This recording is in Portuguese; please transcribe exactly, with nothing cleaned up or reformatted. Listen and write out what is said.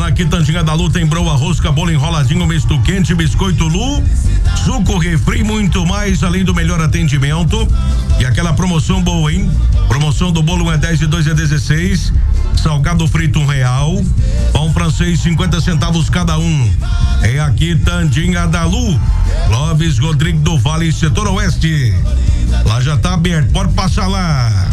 Na Quitandinha da Lu tem broa, rosca, bolo enroladinho, misto quente, biscoito Lu, suco, refri, muito mais, além do melhor atendimento. E aquela promoção boa, hein? Promoção do bolo um é dez e dois é dezesseis. Salgado frito um real. Pão francês cinquenta centavos cada um. É a Quitandinha da Lu. Clóvis Rodrigo do Vale, setor oeste. Lá já tá aberto, pode passar lá.